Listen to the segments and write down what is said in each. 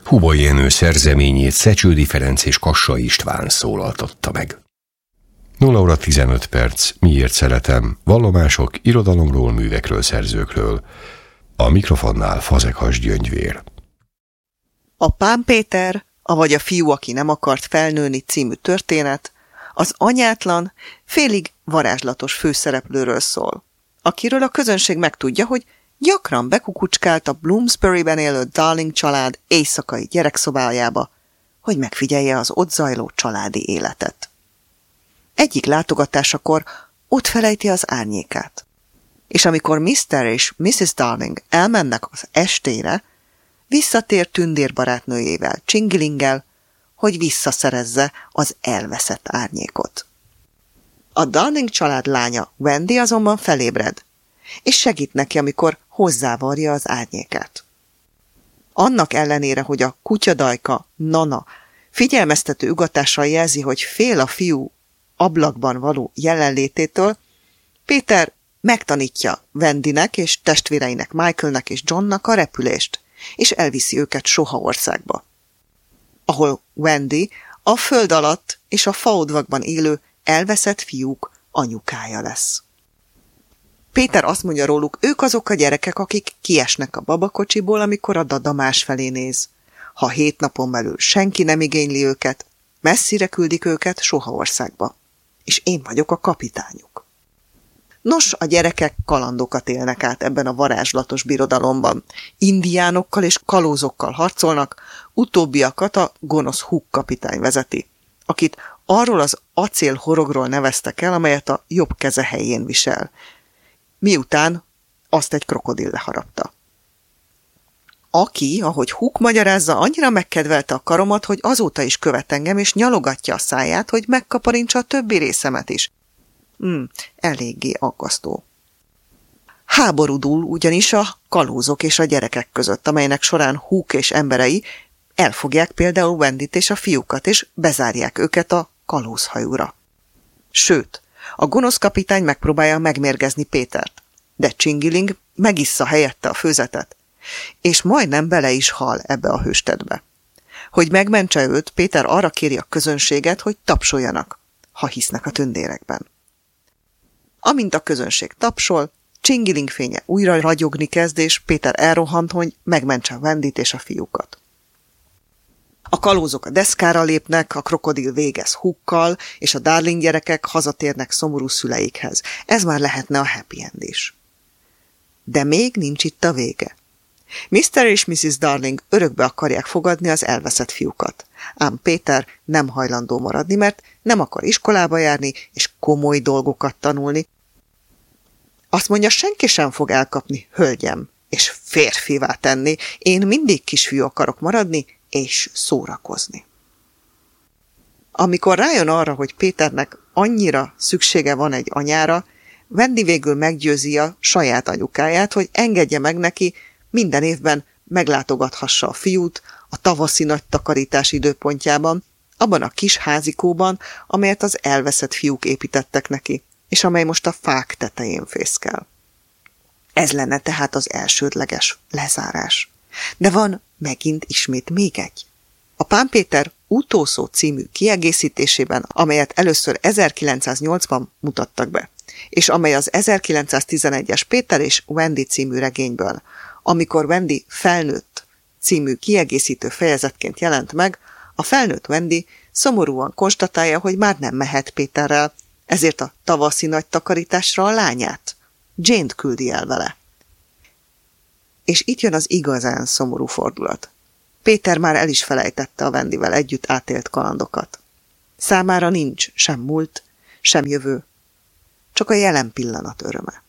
Hubay Jenő szerzeményét Szecsődi Ferenc és Kassai István szólaltatta meg. 0 óra 15 perc, miért szeretem, vallomások, irodalomról, művekről, szerzőkről. A mikrofonnál Fazekas Gyöngyvér. A Pán Péter, avagy a fiú, aki nem akart felnőni című történet az anyátlan, félig varázslatos főszereplőről szól, akiről a közönség megtudja, hogy gyakran bekukucskált a Bloomsbury-ben élő Darling család éjszakai gyerekszobájába, hogy megfigyelje az ott zajló családi életet. Egyik látogatásakor ott felejti az árnyékát, és amikor Mr. és Mrs. Darling elmennek az estére, visszatér tündérbarátnőjével, Csingilinggel, hogy visszaszerezze az elveszett árnyékot. A Darling család lánya, Wendy azonban felébred, és segít neki, amikor hozzávarja az árnyékát. Annak ellenére, hogy a kutyadajka, Nana, figyelmeztető ugatással jelzi, hogy fél a fiú ablakban való jelenlététől, Péter megtanítja Wendynek és testvéreinek, Michaelnek és Johnnak a repülést, és elviszi őket Sohaországba, ahol Wendy a föld alatt és a faodvakban élő elveszett fiúk anyukája lesz. Péter azt mondja róluk, ők azok a gyerekek, akik kiesnek a babakocsiból, amikor a dada másfelé néz. Ha 7 napon belül senki nem igényli őket, messzire küldik őket Sohaországba, és én vagyok a kapitányuk. Nos, a gyerekek kalandokat élnek át ebben a varázslatos birodalomban. Indiánokkal és kalózokkal harcolnak, utóbbiakat a gonosz Hook kapitány vezeti, akit arról az acélhorogról neveztek el, amelyet a jobb keze helyén visel, miután azt egy krokodil leharapta. Aki, ahogy Hook magyarázza, annyira megkedvelte a karomat, hogy azóta is követ engem, és nyalogatja a száját, hogy megkaparintsa a többi részemet is. Eléggé aggasztó. Háború dúl ugyanis a kalózok és a gyerekek között, amelynek során Hook és emberei elfogják például Wendyt és a fiúkat, és bezárják őket a kalózhajóra. Sőt, a gonosz kapitány megpróbálja megmérgezni Pétert, de Csingiling megissza helyette a főzetet, és majdnem bele is hal ebbe a hőstetbe. Hogy megmentse őt, Péter arra kéri a közönséget, hogy tapsoljanak, ha hisznek a tündérekben. Amint a közönség tapsol, Csingiling fénye újra ragyogni kezd, és Péter elrohant, hogy megmentse Wendyt és a fiúkat. A kalózok a deszkára lépnek, a krokodil végez Hookkal, és a Darling gyerekek hazatérnek szomorú szüleikhez. Ez már lehetne a happy end is. De még nincs itt a vége. Mr. és Mrs. Darling örökbe akarják fogadni az elveszett fiúkat. Ám Péter nem hajlandó maradni, mert nem akar iskolába járni és komoly dolgokat tanulni. Azt mondja, senki sem fog elkapni, hölgyem, és férfivá tenni. Én mindig kisfiú akarok maradni, és szórakozni. Amikor rájön arra, hogy Péternek annyira szüksége van egy anyára, Wendy végül meggyőzi a saját anyukáját, hogy engedje meg neki, minden évben meglátogathassa a fiút a tavaszi nagy takarítás időpontjában, abban a kis házikóban, amelyet az elveszett fiúk építettek neki, és amely most a fák tetején fészkel. Ez lenne tehát az elsődleges lezárás. De van megint ismét még egy. A Pán Péter Utószó című kiegészítésében, amelyet először 1908-ban mutattak be, és amely az 1911-es Péter és Wendy című regényből, amikor Wendy felnőtt című kiegészítő fejezetként jelent meg, a felnőtt Wendy szomorúan konstatálja, hogy már nem mehet Péterrel, ezért a tavaszi nagy takarításra a lányát, Jane-t küldi el vele. És itt jön az igazán szomorú fordulat. Péter már el is felejtette a Wendyvel együtt átélt kalandokat. Számára nincs sem múlt, sem jövő, csak a jelen pillanat öröme.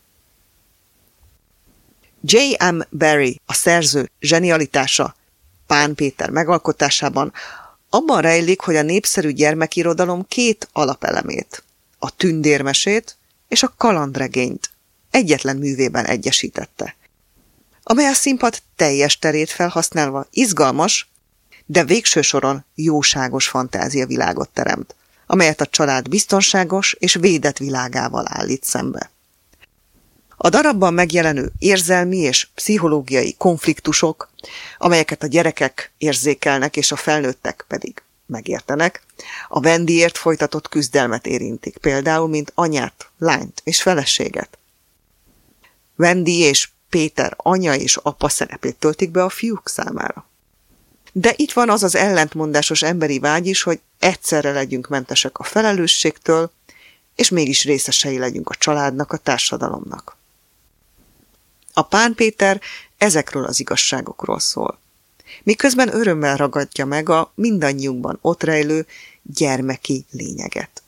J.M. Barrie, a szerző zsenialitása Pán Péter megalkotásában abban rejlik, hogy a népszerű gyermekirodalom 2 alapelemét, a tündérmesét és a kalandregényt egyetlen művében egyesítette, amely a színpad teljes terét felhasználva izgalmas, de végső soron jóságos fantáziavilágot teremt, amelyet a család biztonságos és védett világával állít szembe. A darabban megjelenő érzelmi és pszichológiai konfliktusok, amelyeket a gyerekek érzékelnek, és a felnőttek pedig megértenek, a Wendyért folytatott küzdelmet érintik, például mint anyát, lányt és feleséget. Wendy és Péter anya és apa szerepét töltik be a fiúk számára. De itt van az az ellentmondásos emberi vágy is, hogy egyszerre legyünk mentesek a felelősségtől, és mégis részesei legyünk a családnak, a társadalomnak. A Pán Péter ezekről az igazságokról szól, miközben örömmel ragadja meg a mindannyiunkban ott rejlő gyermeki lényeget.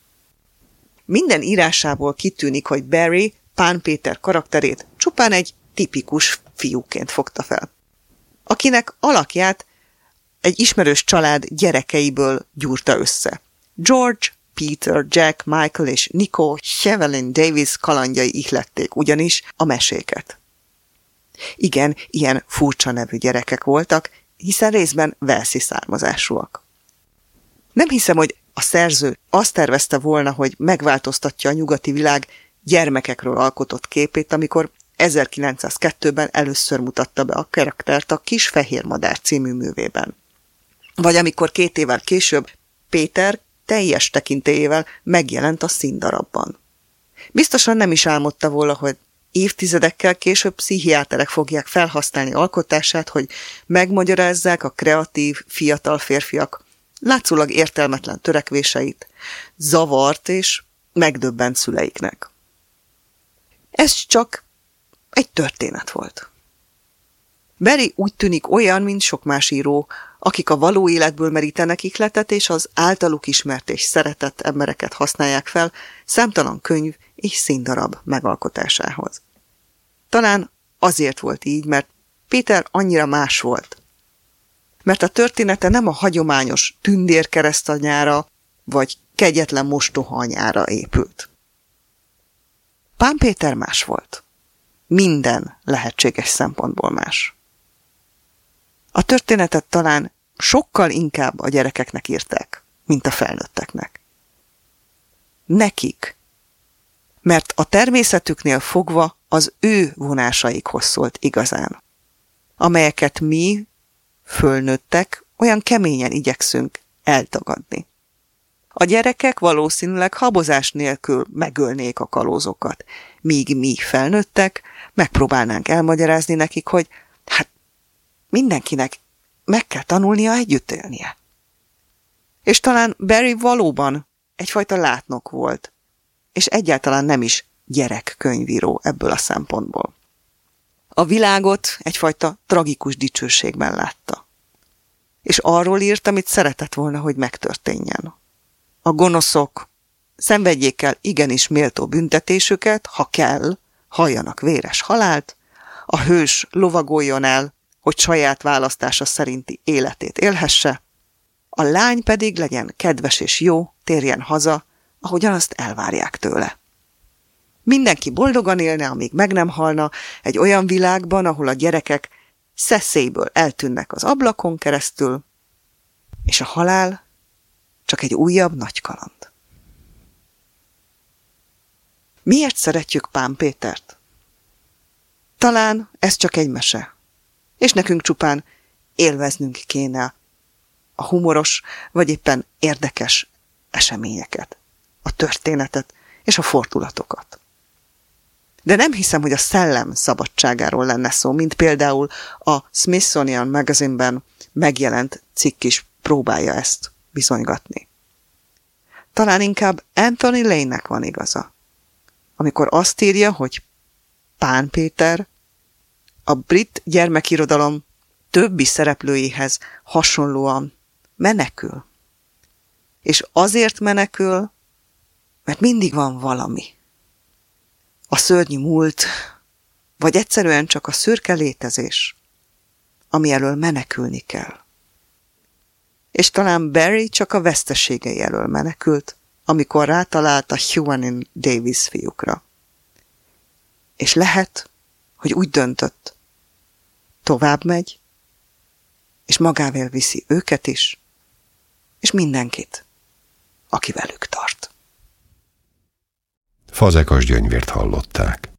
Minden írásából kitűnik, hogy Barry Pán Péter karakterét csupán egy tipikus fiúként fogta fel, akinek alakját egy ismerős család gyerekeiből gyúrta össze. George, Peter, Jack, Michael és Nico Llewellyn Davis kalandjai ihlették ugyanis a meséket. Igen, ilyen furcsa nevű gyerekek voltak, hiszen részben walesi származásúak. Nem hiszem, hogy a szerző azt tervezte volna, hogy megváltoztatja a nyugati világ gyermekekről alkotott képét, amikor 1902-ben először mutatta be a karaktert a Kis Fehér Madár című művében. Vagy amikor 2 évvel később Péter teljes tekintélyével megjelent a színdarabban. Biztosan nem is álmodta volna, hogy évtizedekkel később pszichiáterek fogják felhasználni alkotását, hogy megmagyarázzák a kreatív, fiatal férfiak látszólag értelmetlen törekvéseit, zavart és megdöbbent szüleiknek. Ez csak egy történet volt. Barry úgy tűnik olyan, mint sok más író, akik a való életből merítenek ihletet, és az általuk ismert és szeretett embereket használják fel számtalan könyv és színdarab megalkotásához. Talán azért volt így, mert Péter annyira más volt. Mert a története nem a hagyományos tündérkeresztanyára vagy kegyetlen mostoha anyára épült. Pán Péter más volt. Minden lehetséges szempontból más. A történetet talán sokkal inkább a gyerekeknek írták, mint a felnőtteknek. Nekik. Mert a természetüknél fogva az ő vonásaikhoz szólt igazán, amelyeket mi, fölnőttek, olyan keményen igyekszünk eltagadni. A gyerekek valószínűleg habozás nélkül megölnék a kalózokat, míg mi felnőttek megpróbálnánk elmagyarázni nekik, hogy hát mindenkinek meg kell tanulnia együtt élnie. És talán Barry valóban egyfajta látnok volt, és egyáltalán nem is gyerekkönyvíró ebből a szempontból. A világot egyfajta tragikus dicsőségben látta. És arról írt, amit szeretett volna, hogy megtörténjen. A gonoszok szenvedjék el igenis méltó büntetésüket, ha kell, halljanak véres halált, a hős lovagoljon el, hogy saját választása szerinti életét élhesse, a lány pedig legyen kedves és jó, térjen haza, ahogyan azt elvárják tőle. Mindenki boldogan élne, amíg meg nem halna, egy olyan világban, ahol a gyerekek szeszélyből eltűnnek az ablakon keresztül, és a halál csak egy újabb nagy kaland. Miért szeretjük Pán Pétert? Talán ez csak egy mese, és nekünk csupán élveznünk kéne a humoros, vagy éppen érdekes eseményeket, a történetet és a fordulatokat. De nem hiszem, hogy a szellem szabadságáról lenne szó, mint például a Smithsonian Magazine-ben megjelent cikk is próbálja ezt bizonygatni. Talán inkább Anthony Lane-nek van igaza, amikor azt írja, hogy Pán Péter a brit gyermekirodalom többi szereplőihez hasonlóan menekül. És azért menekül, mert mindig van valami. A szörnyű múlt, vagy egyszerűen csak a szürke létezés, ami elől menekülni kell. És talán Barry csak a veszteségei elől menekült, amikor rátalált a Llewellyn Davis fiúkra. És lehet, hogy úgy döntött, tovább megy, és magával viszi őket is, és mindenkit, aki velük tart. Fazekas Gyöngyvért hallották.